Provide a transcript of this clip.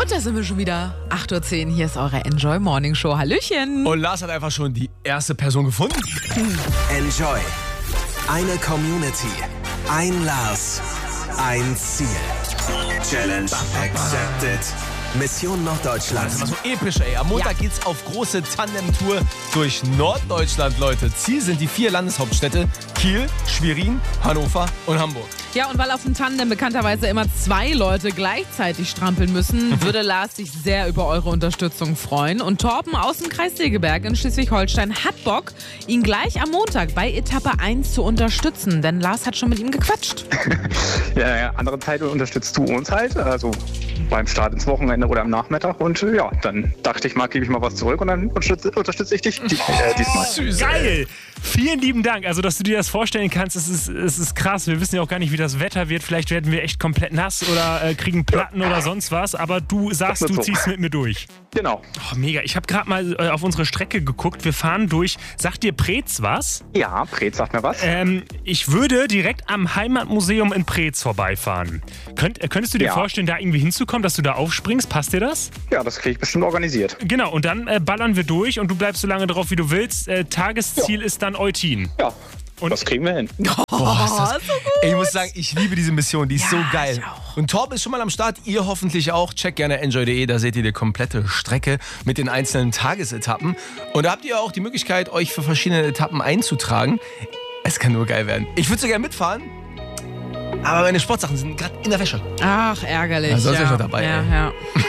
Und da sind wir schon wieder. 8:10 Uhr, hier ist eure Enjoy Morning Show. Hallöchen. Und Lars hat einfach schon die erste Person gefunden. Enjoy. Eine Community. Ein Lars. Ein Ziel. Challenge accepted. Mission Norddeutschland. Das war so episch, ey. Am Montag geht's auf große Tandem-Tour durch Norddeutschland, Leute. Ziel sind die 4 Landeshauptstädte: Kiel, Schwerin, Hannover und Hamburg. Ja, und weil auf dem Tandem bekannterweise immer 2 Leute gleichzeitig strampeln müssen, würde Lars sich sehr über eure Unterstützung freuen. Und Torben aus dem Kreis Segeberg in Schleswig-Holstein hat Bock, ihn gleich am Montag bei Etappe 1 zu unterstützen. Denn Lars hat schon mit ihm gequatscht. Ja, andere Zeit unterstützt du uns halt, also beim Start ins Wochenende oder am Nachmittag. Und ja, dann dachte ich mal, gebe ich mal was zurück und dann unterstütze ich dich diesmal. Süß, Geil! Vielen lieben Dank. Also, dass du dir das vorstellen kannst, es ist krass. Wir wissen ja auch gar nicht, wie das Wetter wird. Vielleicht werden wir echt komplett nass oder kriegen Platten oder sonst was. Aber du sagst, du ziehst mit mir durch. Genau. Oh, mega. Ich habe gerade mal auf unsere Strecke geguckt. Wir fahren durch. Sagt dir Preetz was? Ja, Preetz sagt mir was. Ich würde direkt am Heimatmuseum in Preetz vorbeifahren. Könntest du dir vorstellen, da irgendwie hinzukommen, dass du da aufspringst? Passt dir das? Ja, das kriege ich bestimmt organisiert. Genau, und dann ballern wir durch und du bleibst so lange drauf, wie du willst. Tagesziel ist dann Eutin. Ja, und das kriegen wir hin. Boah, ist das, so gut. ey, ich muss sagen, ich liebe diese Mission, die ist so geil. ich auch. Und Torben ist schon mal am Start, ihr hoffentlich auch. Checkt gerne enjoy.de, da seht ihr die komplette Strecke mit den einzelnen Tagesetappen. Und da habt ihr auch die Möglichkeit, euch für verschiedene Etappen einzutragen. Es kann nur geil werden. Ich würde so gerne mitfahren, aber meine Sportsachen sind gerade in der Wäsche. Ach, ärgerlich. Ja, sonst wäre ich noch dabei, Ja, ey. ja.